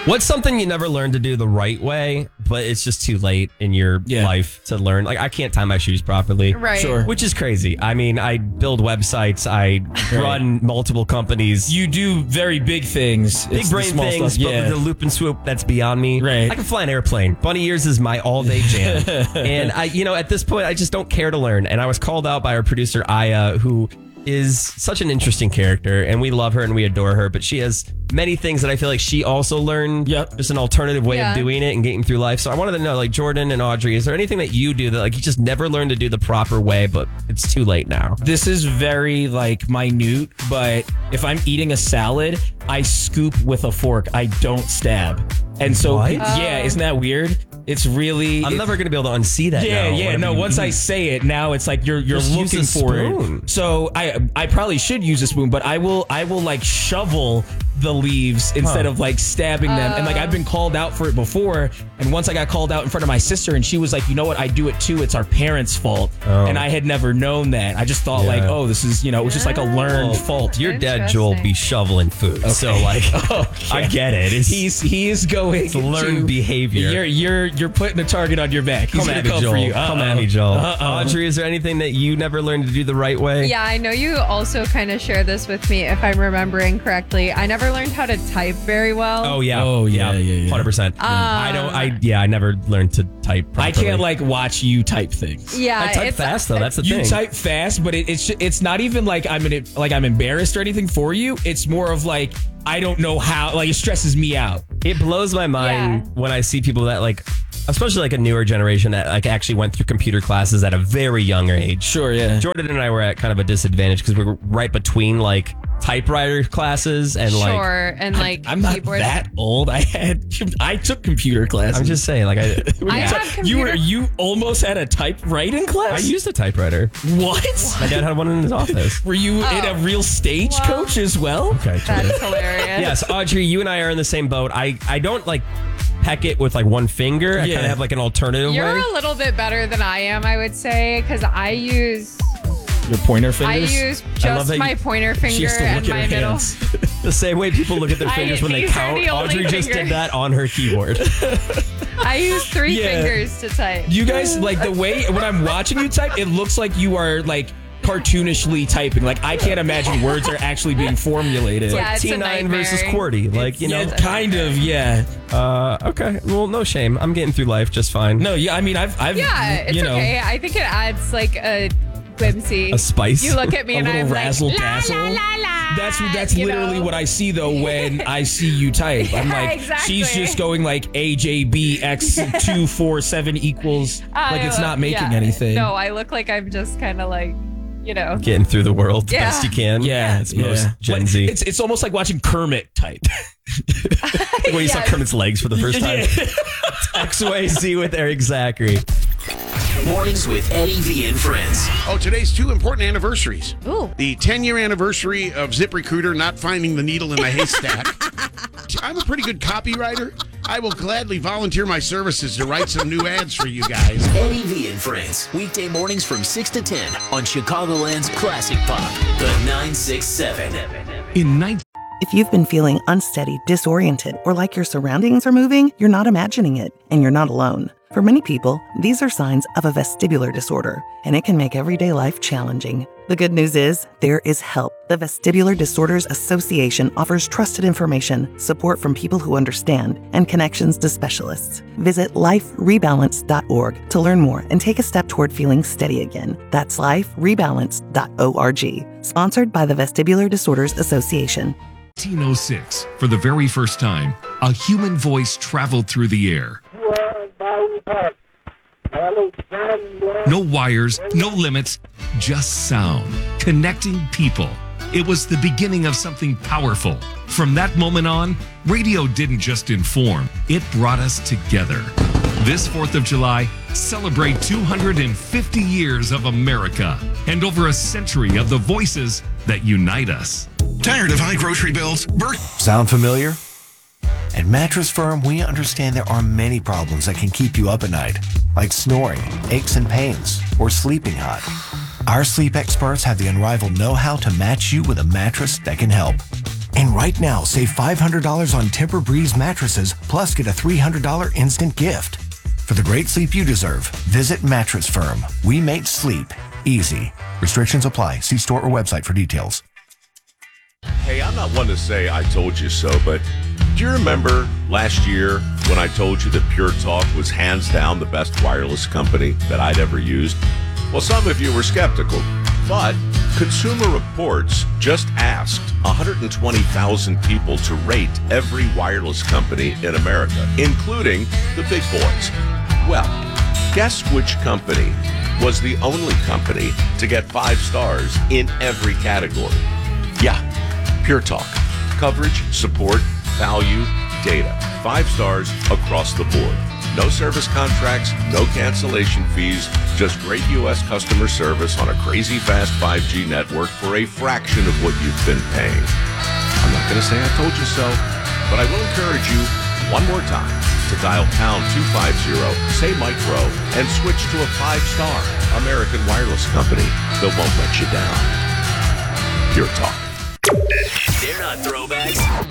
What's something you never learned to do the right way, but it's just too late in your life to learn? Like, I can't tie my shoes properly. Right. Sure. Which is crazy. I mean, I build websites. I run multiple companies. You do very big things. Big It's the brain small things, stuff. but with the loop and swoop, that's beyond me. Right. I can fly an airplane. Bunny ears is my all-day jam. And at this point, I just don't care to learn. And I was called out by our producer, Aya, who is such an interesting character, and we love her and we adore her, but she has many things that I feel like she also learned. Yep. Just an alternative way of doing it and getting through life. So I wanted to know, like, Jordan and Audrey, is there anything that you do that, like, you just never learned to do the proper way, but it's too late now? This is very, like, minute, but if I'm eating a salad, I scoop with a fork. I don't stab. And so, What? isn't that weird? It's really... I'm never going to be able to unsee that now. No, once I say it, now it's like you're Just looking use a for spoon. it. So I probably should use a spoon, but I will like shovel the leaves instead of like stabbing them. And like I've been called out for it before, and once I got called out in front of my sister, and she was like, "You know what? I do it too. It's our parents' fault." And I had never known that. I just thought like, "Oh, this is, it was just like a learned fault." Your dad, Joel, be shoveling food. Okay. So, like, I get it. He is going it's learned behavior. You're putting a target on your back. He's Come gonna at me, come Joel. for you. Come at me, Joel. Audrey, is there anything that you never learned to do the right way? Yeah, I know you also kind of share this with me, if I'm remembering correctly. I never learned how to type very well. Oh, yeah. 100%. I never learned to type properly. I can't like watch you type things. Yeah, I type fast though. That's the thing. You type fast, but it's not even like I'm embarrassed or anything for you. It's more of like I don't know how. Like it stresses me out. It blows my mind when I see people that like, especially like a newer generation that like actually went through computer classes at a very young age. Sure, yeah. Jordan and I were at kind of a disadvantage because we were right between like typewriter classes and I'm not keyboard. that old. I took computer classes. I'm just saying, like I had computer. You almost had a typewriting class? I used a typewriter. What? My dad had one in his office. Were you in a real stagecoach as well? Okay. That's hilarious. Yes, Audrey, you and I are in the same boat. I don't like peck it with like one finger. I kind of have like an alternative You're way. a little bit better than I am, I would say, because I use Your pointer fingers? I use just my pointer finger and my middle. The same way people look at their fingers when they these are count. the only Audrey just fingers. did that on her keyboard. I use three fingers to type. You guys, like the way when I'm watching you type, it looks like you are like cartoonishly typing. Like I can't imagine words are actually being formulated. Yeah, it's a T9 nightmare. versus QWERTY. Like, you know. Yeah, kind of, yeah. Okay. Well, no shame. I'm getting through life just fine. No, yeah, I mean, I've It's okay. I think it adds like a whimsy. A spice. You look at me a and little I'm razzle like, dazzle. la, la, la, la, That's literally what I see though when I see you type. I'm like, exactly. she's just going like AJBX247 equals like it's not making anything. No, I look like I'm just kind of like, Getting through the world the best you can. Yeah, it's most Gen Z. It's almost like watching Kermit type. Like when you saw Kermit's legs for the first time. XYZ with Eric Zachary. Mornings with Eddie V and friends. Oh, today's two important anniversaries. Ooh. The 10-year anniversary of ZipRecruiter not finding the needle in the haystack. I'm a pretty good copywriter. I will gladly volunteer my services to write some new ads for you guys. Eddie V and friends. Weekday mornings from 6 to 10 on Chicagoland's Classic Pop, the 967. If you've been feeling unsteady, disoriented, or like your surroundings are moving, you're not imagining it, and you're not alone. For many people, these are signs of a vestibular disorder, and it can make everyday life challenging. The good news is, there is help. The Vestibular Disorders Association offers trusted information, support from people who understand, and connections to specialists. Visit liferebalance.org to learn more and take a step toward feeling steady again. That's liferebalance.org. Sponsored by the Vestibular Disorders Association. 1906, for the very first time, a human voice traveled through the air. No wires, no limits, just sound, connecting people. It was the beginning of something powerful. From that moment on, radio didn't just inform, it brought us together. This 4th of July, celebrate 250 years of America and over a century of the voices that unite us. Tired of high grocery bills? Sound familiar? At Mattress Firm, we understand there are many problems that can keep you up at night, like snoring, aches and pains, or sleeping hot. Our sleep experts have the unrivaled know-how to match you with a mattress that can help. And right now, save $500 on Tempur-Breeze mattresses, plus get a $300 instant gift. For the great sleep you deserve, visit Mattress Firm. We make sleep easy. Restrictions apply. See store or website for details. Hey, I'm not one to say I told you so, but do you remember last year when I told you that Pure Talk was hands down the best wireless company that I'd ever used? Well, some of you were skeptical, but Consumer Reports just asked 120,000 people to rate every wireless company in America, including the big boys. Well, guess which company was the only company to get 5 stars in every category? Yeah, Pure Talk. Coverage, support, value, data. 5 stars across the board. No service contracts, no cancellation fees, just great U.S. customer service on a crazy fast 5G network for a fraction of what you've been paying. I'm not going to say I told you so, but I will encourage you one more time to dial pound 250, say Micro, and switch to a 5-star American wireless company that won't let you down. Pure Talk. They're not throwbacks.